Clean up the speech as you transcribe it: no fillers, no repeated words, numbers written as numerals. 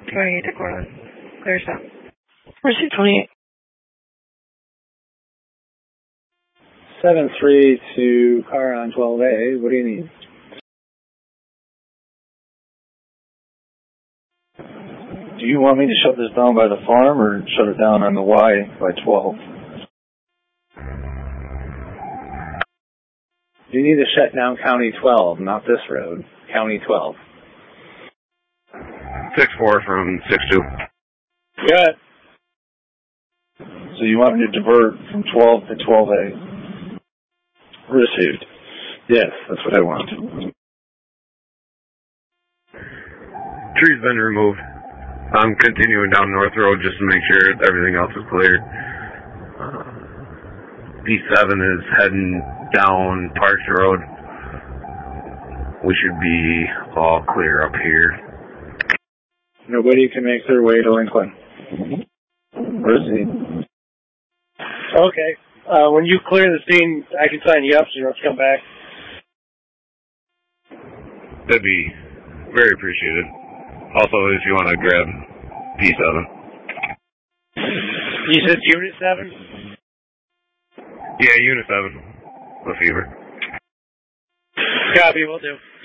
28 to Cortland. Clear stop. Receive 28. 7-3 to car on 12A. What do you need? Do you want me to shut this down by the farm or shut it down on the Y by 12? You need to shut down County 12, not this road. County 12. 6-4 from 6-2. Good. So you want me to divert from 12 to 12A? Received. Yes, that's what I want. Tree's been removed. I'm continuing down North Road just to make sure everything else is clear. B7 is heading down Parks Road. We should be all clear up here. Nobody can make their way to Lincoln. Received. Okay. When you clear the scene, I can sign you up so you don't have to come back. That'd be very appreciated. Also, if you want to grab D7. You said Unit 7? Yeah, Unit 7. The fever. Copy, will do.